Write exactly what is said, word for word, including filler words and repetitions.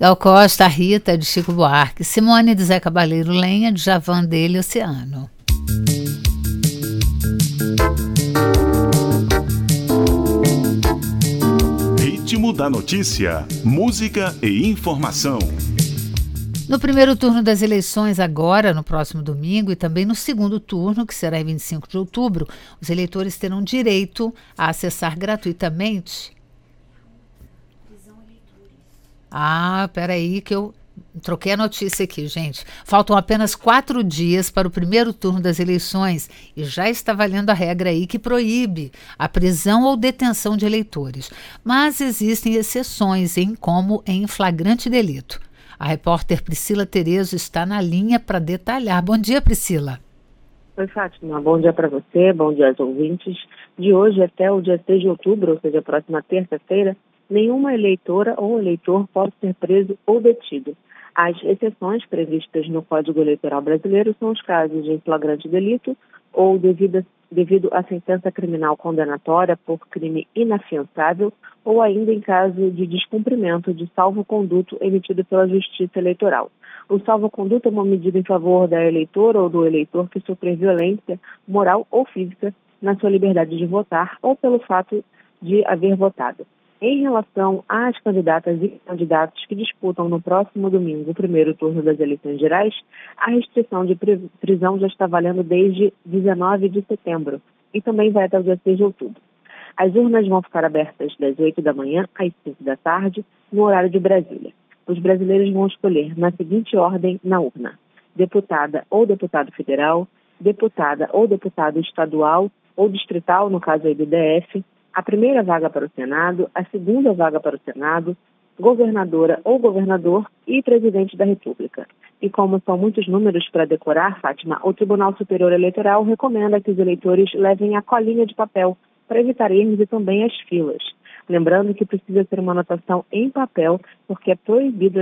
Gal Costa, Rita, de Chico Buarque, Simone, de Zé Cabaleiro, Lenha, de Djavan, dele, Oceano. Ritmo da notícia, música e informação. No primeiro turno das eleições, agora, no próximo domingo, e também no segundo turno, que será em vinte e cinco de outubro, os eleitores terão direito a acessar gratuitamente... Ah, peraí que eu troquei a notícia aqui, gente. Faltam apenas quatro dias para o primeiro turno das eleições e já está valendo a regra aí que proíbe a prisão ou detenção de eleitores. Mas existem exceções, em como em flagrante delito. A repórter Priscila Terezo está na linha para detalhar. Bom dia, Priscila. Oi, Fátima. Bom dia para você, bom dia aos ouvintes. De hoje até o dia seis de outubro, ou seja, a próxima terça-feira, nenhuma eleitora ou eleitor pode ser preso ou detido. As exceções previstas no Código Eleitoral Brasileiro são os casos de flagrante delito ou devido, devido a sentença criminal condenatória por crime inafiançável ou ainda em caso de descumprimento de salvo-conduto emitido pela Justiça Eleitoral. O salvo-conduto é uma medida em favor da eleitora ou do eleitor que sofreu violência moral ou física na sua liberdade de votar ou pelo fato de haver votado. Em relação às candidatas e candidatos que disputam no próximo domingo o primeiro turno das eleições gerais, a restrição de prisão já está valendo desde dezenove de setembro e também vai até o dia seis de outubro. As urnas vão ficar abertas das oito da manhã às cinco da tarde, no horário de Brasília. Os brasileiros vão escolher na seguinte ordem na urna: deputada ou deputado federal, deputada ou deputado estadual ou distrital, no caso aí do D F, a primeira vaga para o Senado, a segunda vaga para o Senado, governadora ou governador e presidente da República. E como são muitos números para decorar, Fátima, o Tribunal Superior Eleitoral recomenda que os eleitores levem a colinha de papel para evitar erros e também as filas. Lembrando que precisa ser uma anotação em papel, porque é proibido